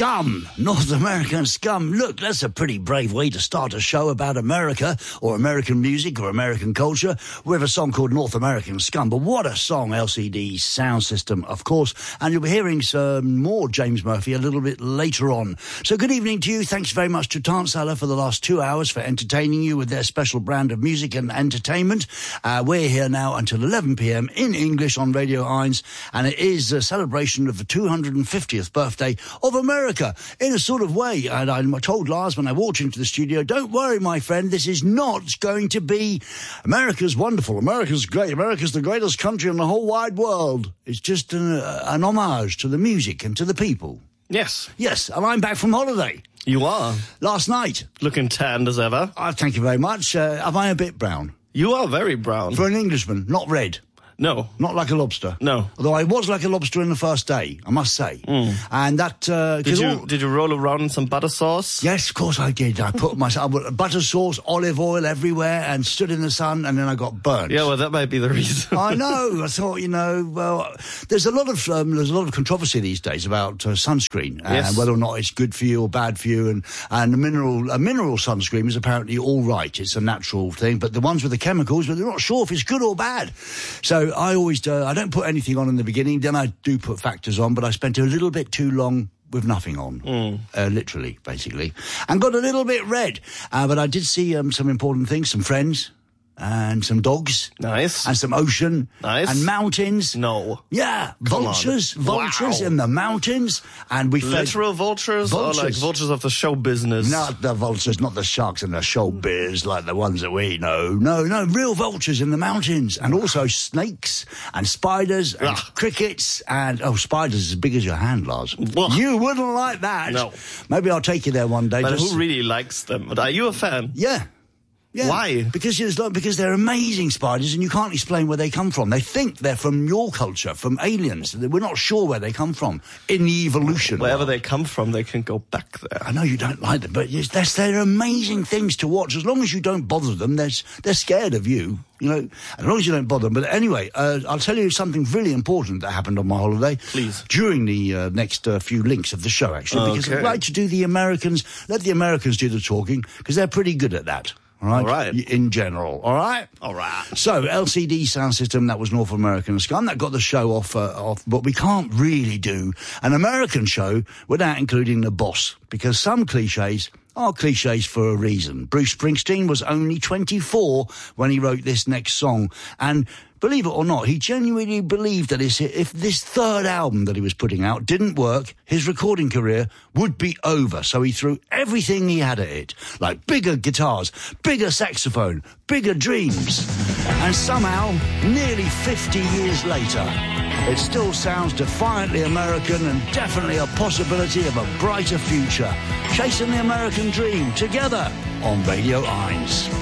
Scum, North American Scum. Look, that's a pretty brave way to start a show about America or American music or American culture with a song called North American Scum. But what a song, LCD Sound System, of course. And you'll be hearing some more James Murphy a little bit later on. So good evening to you. Thanks very much to Tanzala for the last 2 hours for entertaining you with their special brand of music and entertainment. We're here now until 11 p.m. in English on Radio Eins, and it is a celebration of the 250th birthday of America in a sort of way. And I told Lars when I walked into the studio, don't worry, my friend, this is not going to be America's wonderful, America's great, America's the greatest country in the whole wide world. It's just an homage to the music and to the people. Yes. Yes, and I'm back from holiday. You are. Last night. Looking tanned as ever. Thank you very much. Am I a bit brown? You are very brown. For an Englishman, not red. No. Not like a lobster. No. Although I was like a lobster in the first day, I must say. And that... Did you roll around in some butter sauce? Yes, of course I did. I put butter sauce, olive oil everywhere and stood in the sun, and then I got burnt. Yeah, well, that might be the reason. I know. I thought, well, there's a lot of controversy these days about sunscreen and whether or not it's good for you or bad for you. And a mineral sunscreen is apparently all right. It's a natural thing. But the ones with the chemicals, they're not sure if it's good or bad. So I always I don't put anything on in the beginning. Then I do put factors on, but I spent a little bit too long with nothing on, literally, basically, and got a little bit red. But I did see some important things, some friends. And some dogs. Nice. And some ocean. Nice. And mountains. No. Yeah. Come vultures. on. Vultures Wow. in the mountains. And we fed... Literal vultures? Or like vultures of the show business? Not the vultures, not the sharks in the showbiz like the ones that we know. No, real vultures in the mountains. And also snakes and spiders and crickets and... Oh, spiders as big as your hand, Lars. You wouldn't like that. No. Maybe I'll take you there one day. But who really likes them? But are you a fan? Yeah. Yeah. Why? Because they're amazing spiders and you can't explain where they come from. They think they're from your culture, from aliens. We're not sure where they come from in the evolution. Wherever they come from, they can go back there. I know you don't like them, but they're amazing things to watch. As long as you don't bother them, they're scared of you. As long as you don't bother them. But anyway, I'll tell you something really important that happened on my holiday. Please. During the next few links of the show, actually. Because I'd like to let the Americans do the talking, because they're pretty good at that. All right. In general. All right? All right. So, LCD Sound System, that was North American Scum. That got the show off, but we can't really do an American show without including the boss, because some cliches are cliches for a reason. Bruce Springsteen was only 24 when he wrote this next song, and believe it or not, he genuinely believed that if this third album that he was putting out didn't work, his recording career would be over. So he threw everything he had at it, like bigger guitars, bigger saxophone, bigger dreams. And somehow, nearly 50 years later, it still sounds defiantly American and definitely a possibility of a brighter future. Chasing the American dream together on Radio Eins.